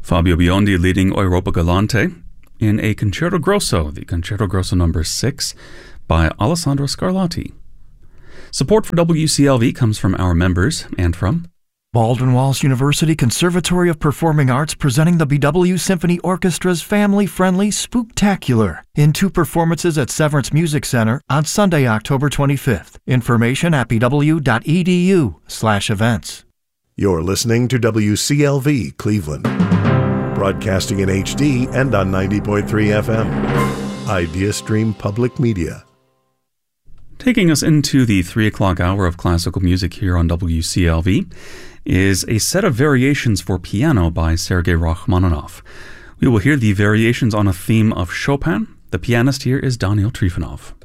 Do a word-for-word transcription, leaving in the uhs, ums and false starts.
Fabio Biondi leading Europa Galante in a Concerto Grosso, the Concerto Grosso number six by Alessandro Scarlatti. Support for W C L V comes from our members and from Baldwin Wallace University Conservatory of Performing Arts presenting the B W Symphony Orchestra's family-friendly Spooktacular in two performances at Severance Music Center on Sunday, October twenty-fifth. Information at bw.edu slash events. You're listening to W C L V Cleveland, broadcasting in H D and on ninety point three F M. IdeaStream Public Media. Taking us into the three o'clock hour of classical music here on W C L V is a set of variations for piano by Sergei Rachmaninoff. We will hear the variations on a theme of Chopin. The pianist here is Daniel Trifonov.